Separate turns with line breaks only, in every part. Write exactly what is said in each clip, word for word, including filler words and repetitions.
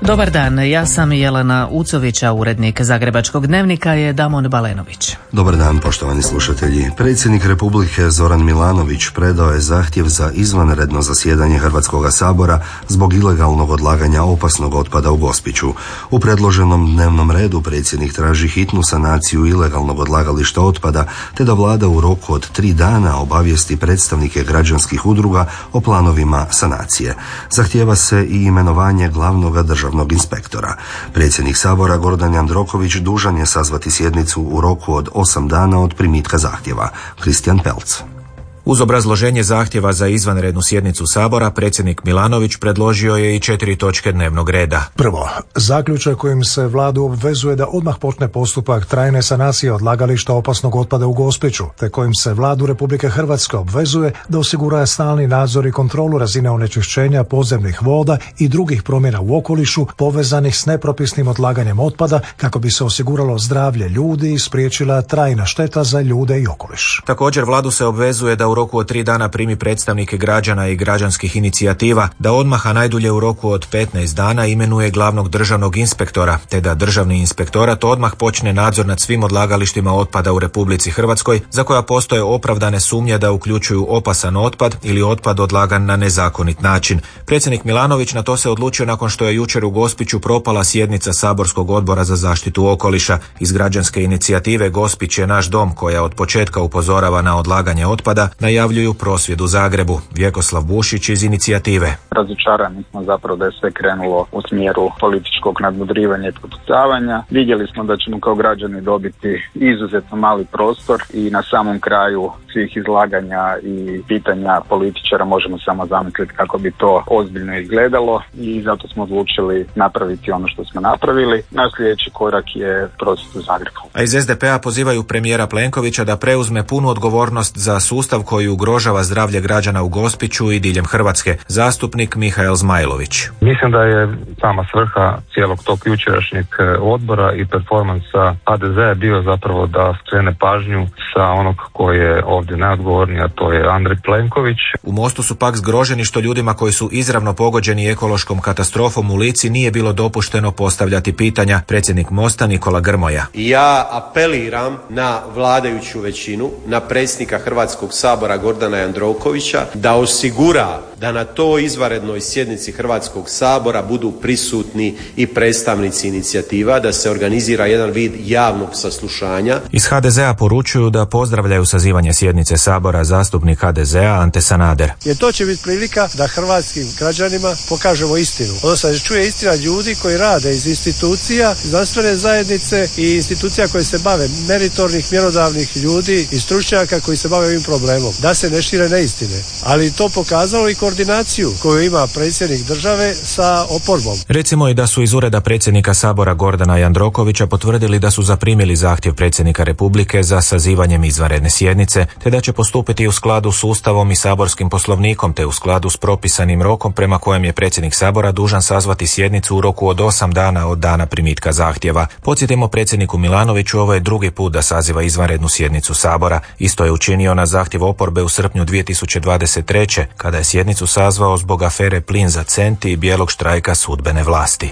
Dobar dan, ja sam Jelena Ucović, a urednik Zagrebačkog dnevnika je Damon Balenović.
Dobar dan, poštovani slušatelji. Predsjednik Republike Zoran Milanović predao je zahtjev za izvanredno zasjedanje Hrvatskoga sabora zbog ilegalnog odlaganja opasnog otpada u Gospiću. U predloženom dnevnom redu predsjednik traži hitnu sanaciju ilegalnog odlagališta otpada, te da vlada u roku od tri dana obavijesti predstavnike građanskih udruga o planovima sanacije. Zahtijeva se i imenovanje glavnog državnog inspektora. Predsjednik Sabora Gordan Jandroković dužan je sazvati sjednicu u roku od osam dana od primitka zahtjeva. Kristijan Pelc.
Uz obrazloženje zahtjeva za izvanrednu sjednicu Sabora, predsjednik Milanović predložio je i četiri točke dnevnog reda.
Prvo, zaključak kojim se vladu obvezuje da odmah počne postupak trajne sanacije odlagališta opasnog otpada u Gospiću, te kojim se vladu Republike Hrvatske obvezuje da osigura stalni nadzor i kontrolu razine onečišćenja podzemnih voda i drugih promjena u okolišu povezanih s nepropisnim odlaganjem otpada kako bi se osiguralo zdravlje ljudi i spriječila trajna šteta za ljude i okoliš.
Također vladu se obvezuje da u roku od tri dana primi predstavnike građana i građanskih inicijativa, da odmah, a najdulje u roku od petnaest dana imenuje glavnog državnog inspektora, te da državni inspektorat odmah počne nadzor nad svim odlagalištima otpada u Republici Hrvatskoj za koja postoje opravdane sumnje da uključuju opasan otpad ili otpad odlagan na nezakonit način. Predsjednik Milanović na to se odlučio nakon što je jučer u Gospiću propala sjednica Saborskog odbora za zaštitu okoliša. Iz građanske inicijative Gospić je naš dom, koja od početka upozorava na odlaganje otpada, najavljuju prosvjed u Zagrebu. Vjekoslav Bušić iz inicijative.
Razočarani smo zapravo da je sve krenulo u smjeru političkog nadmudrivanja i prepucavanja. Vidjeli smo da ćemo kao građani dobiti izuzetno mali prostor i na samom kraju svih izlaganja i pitanja političara možemo samo zamisliti kako bi to ozbiljno izgledalo i zato smo odlučili napraviti ono što smo napravili. Naš sljedeći korak je prosvjed u Zagrebu.
A iz es de pe a pozivaju premijera Plenkovića da preuzme punu odgovornost za sustav koji ugrožava zdravlje građana u Gospiću i diljem Hrvatske. Zastupnik Mihael Zmajlović.
Mislim da je sama svrha cijelog tog jučerašnjeg odbora i performansa ha de ze bio zapravo da skrene pažnju sa onog koji je ovdje najodgovorniji, a to je Andrej Plenković.
U Mostu su pak zgroženi što ljudima koji su izravno pogođeni ekološkom katastrofom u Lici nije bilo dopušteno postavljati pitanja. Predsjednik Mosta Nikola Grmoja.
Ja apeliram na vladajuću većinu, na predsjednika Hrvatskog sabora Gordana Jandrokovića da osigura da na toj izvanrednoj sjednici Hrvatskog sabora budu prisutni i predstavnici inicijativa, da se organizira jedan vid javnog saslušanja.
Iz ha de ze a poručuju da pozdravljaju sazivanje sjednice Sabora zastupnik ha de ze a Ante Sanader.
Jer to će biti prilika da hrvatskim građanima pokažemo istinu. Odnosno da čuje istina ljudi koji rade iz institucija, znanstvene zajednice i institucija koje se bave meritornih, mjerodavnih ljudi i stručnjaka koji se bave ovim problemom. Da se ne šire neistine. Ali to pokazalo i koordinaciju koju ima predsjednik države sa oporbom.
Recimo i da su iz ureda predsjednika Sabora Gordana Jandrokovića potvrdili da su zaprimili zahtjev predsjednika Republike za sazivanjem izvanredne sjednice, te da će postupiti u skladu s Ustavom i saborskim poslovnikom, te u skladu s propisanim rokom prema kojem je predsjednik Sabora dužan sazvati sjednicu u roku od osam dana od dana primitka zahtjeva. Podsjetimo, predsjedniku Milanoviću ovo je drugi put da saziva izvanrednu sjednicu Sabora. Isto je učinio na zahtjev oporbe u srpnju dvije tisuće dvadeset treće kada je sjednicu sazvao zbog afere Plin za centi i bijelog štrajka sudbene vlasti.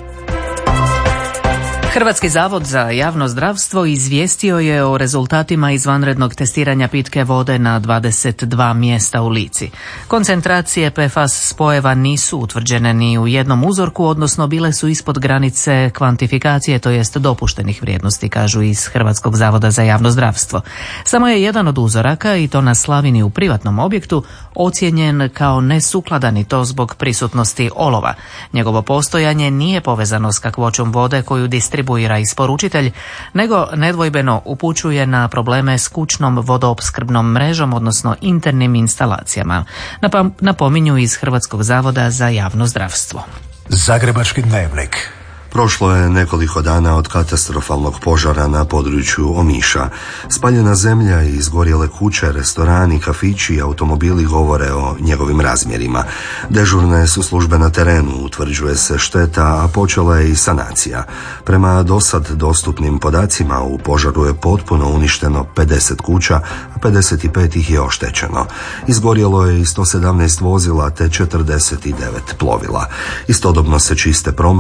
Hrvatski zavod za javno zdravstvo izvijestio je o rezultatima izvanrednog testiranja pitke vode na dvadeset dva mjesta u Lici. Koncentracije pe ef a es spojeva nisu utvrđene ni u jednom uzorku, odnosno bile su ispod granice kvantifikacije, to jest dopuštenih vrijednosti, kažu iz Hrvatskog zavoda za javno zdravstvo. Samo je jedan od uzoraka, i to na slavini u privatnom objektu, ocijenjen kao nesukladan, i to zbog prisutnosti olova. Njegovo postojanje nije povezano s kakvoćom vode koju distribuira isporučitelj, nego nedvojbeno upućuje na probleme s kućnom vodoopskrbnom mrežom, odnosno internim instalacijama, napominju iz Hrvatskog zavoda za javno zdravstvo.
Zagrebački dnevnik.
Prošlo je nekoliko dana od katastrofalnog požara na području Omiša. Spaljena zemlja i izgorjele kuće, restorani, kafići i automobili govore o njegovim razmjerima. Dežurne su službe na terenu, utvrđuje se šteta, a počela je i sanacija. Prema dosad dostupnim podacima, u požaru je potpuno uništeno pedeset kuća, a pedeset pet ih je oštećeno. Izgorjelo je i sto sedamnaest vozila te četrdeset devet plovila. Istodobno se čiste promet